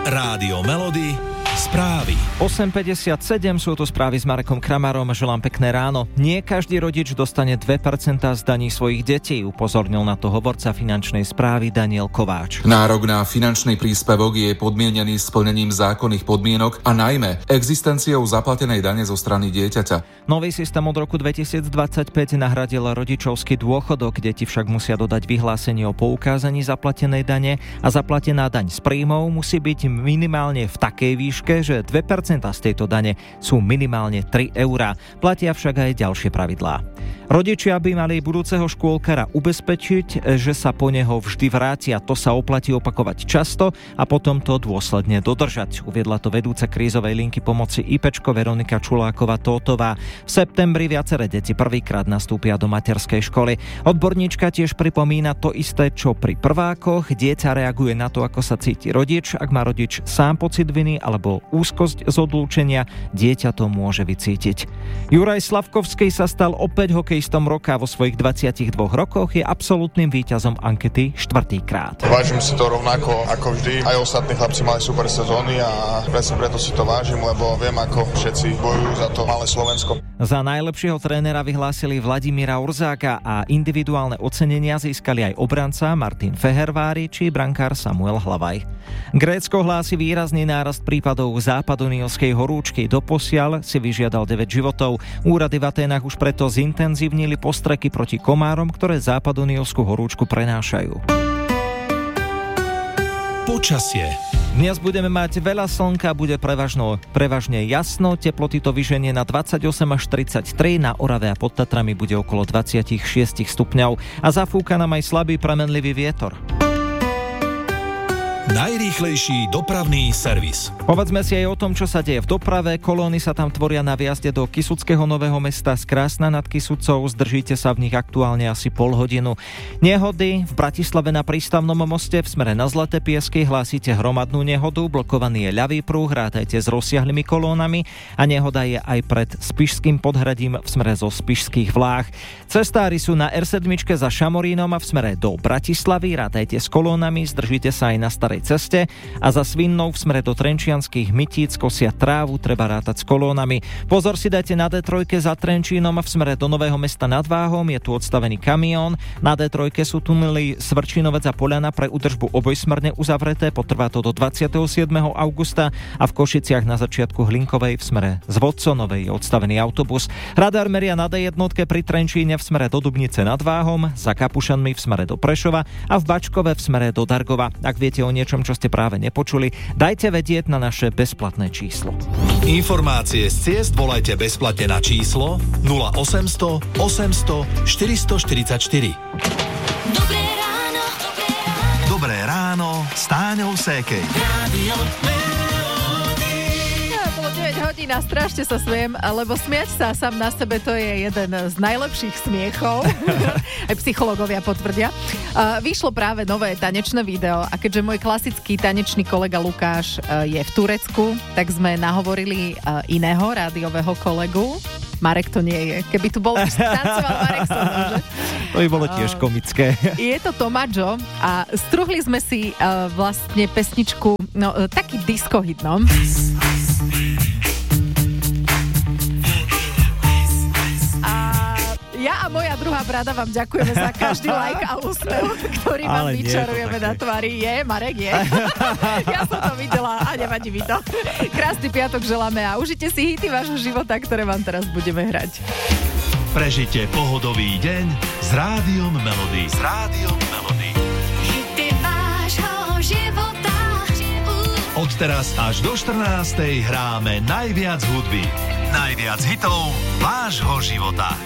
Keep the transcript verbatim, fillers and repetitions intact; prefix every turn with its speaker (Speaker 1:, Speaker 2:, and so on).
Speaker 1: Rádio Melody, správy.
Speaker 2: osem päťdesiatsedem sú to správy s Marekom Kramarom. Želám pekné ráno. Nie každý rodič dostane dve percentá z daní svojich detí, upozornil na to hovorca finančnej správy Daniel Kováč.
Speaker 3: Nárok na finančný príspevok je podmienený splnením zákonných podmienok a najmä existenciou zaplatenej dane zo strany dieťaťa.
Speaker 2: Nový systém od roku dvetisícdvadsaťpäť nahradil rodičovský dôchodok. Deti však musia dodať vyhlásenie o poukázaní zaplatenej dane a zaplatená daň z príjmov musí byť minimálne v takej výške, že dve percentá z tejto dane sú minimálne tri eurá. Platia však aj ďalšie pravidlá. Rodičia by mali budúceho škôlkara ubezpečiť, že sa po neho vždy vrátia. To sa oplatí opakovať často a potom to dôsledne dodržať. Uviedla to vedúca krízovej linky pomoci IPčko Veronika Čuláková-Tótová. V septembri viaceré deti prvýkrát nastúpia do materskej školy. Odborníčka tiež pripomína to isté, čo pri prvákoch. Dieťa reaguje na to, ako sa cíti rodič. Ak má rodič sám pocit viny alebo úzkosť z odlúčenia, dieťa to môže vycítiť. Juraj Slavkovský sa stal opäť hokejistom roka. Vo svojich dvadsiatich dvoch rokoch je absolútnym víťazom ankety štvrtýkrát.
Speaker 4: Vážim si to rovnako ako vždy. Aj ostatní chlapci mali super sezóny a presne preto si to vážim, lebo viem, ako všetci bojujú za to malé Slovensko.
Speaker 2: Za najlepšieho trénera vyhlásili Vladimíra Urzáka a individuálne ocenenia získali aj obranca Martin Fehervári či brankár Samuel Hlavaj. Grécko hlási výrazný nárast prípadov západonilskej horúčky. Doposiaľ si vyžiadal deväť životov. Úrady v Aténach už preto zintenzívnili postreky proti komárom, ktoré západonilskú horúčku prenášajú.
Speaker 1: Počasie.
Speaker 2: Dnes budeme mať veľa slnka, bude prevažno, prevažne jasno, teploty to vyženie na dvadsaťosem až tridsaťtri, na Orave a pod Tatrami bude okolo dvadsaťšesť stupňov a zafúka nám aj slabý premenlivý vietor.
Speaker 1: Najrýchlejší dopravný servis.
Speaker 2: Povedzme si aj o tom, čo sa deje v doprave. Kolóny sa tam tvoria na viazde do Kysuckého Nového Mesta z Krásna nad Kysucou. Zdržíte sa v nich aktuálne asi pol hodinu. Nehody v Bratislave na Prístavnom moste v smere na Zlaté Piesky hlásite hromadnú nehodu. Blokovaný je ľavý prúh, rátajte s rozsiahlymi kolónami a nehoda je aj pred Spišským Podhradím v smere zo Spišských Vláh. Cestári sú na er sedem za Šamorínom a v smere do Bratislavy. Rátajte s kolónami, zdržíte sa aj na Starej ceste a za Svinnou v smere do Trenčianskych Mytíc kosia trávu, treba rátať s kolónami. Pozor si dajte na dé tri za Trenčínom v smere do Nového Mesta nad Váhom, je tu odstavený kamión. Na dé tri sú tunely Svrčinovec a Poľana pre údržbu obojsmerne uzavreté, potrvá to do dvadsiateho siedmeho augusta a v Košiciach na začiatku Hlinkovej v smere z Vodconovej je odstavený autobus. Radar meria na dé jedna pri Trenčíne v smere do Dubnice nad Váhom, za Kapušanmi v smere do Prešova a v Bačkove v smere do Dargova. Ak viete o niečom, čo ste práve nepočuli, dajte vedieť na naše bezplatné číslo.
Speaker 1: Informácie z ciest volajte bezplatne na číslo nula osemsto osemsto štyristoštyridsaťštyri.
Speaker 5: Dobré ráno.
Speaker 1: Dobré ráno s Táňou Sékej.
Speaker 5: Rádio
Speaker 6: deväť hodín a strašne sa smiem, lebo smiať sa sám na sebe to je jeden z najlepších smiechov. Aj psychológovia potvrdia. Uh, vyšlo práve nové tanečné video a keďže môj klasický tanečný kolega Lukáš uh, je v Turecku, tak sme nahovorili uh, iného rádiového kolegu. Marek to nie je. Keby tu bol tancoval Marek som, že?
Speaker 2: To by bolo tiež komické.
Speaker 6: Je to Tomáčo a struhli sme si uh, vlastne pesničku, no uh, taký disco hit, no. Ja a moja druhá brada vám ďakujeme za každý like a úsmev, ktorý vám
Speaker 2: Ale
Speaker 6: vyčarujeme na tvári. Je, Marek, je. Ja som to videla a nevadí mi to. Krásny piatok želáme a užite si hity vášho života, ktoré vám teraz budeme hrať.
Speaker 1: Prežite pohodový deň s Rádiom Melody. S Rádiom Melody.
Speaker 5: hity vášho života.
Speaker 1: Od teraz až do štrnástej hráme najviac hudby. Najviac hitov vášho života.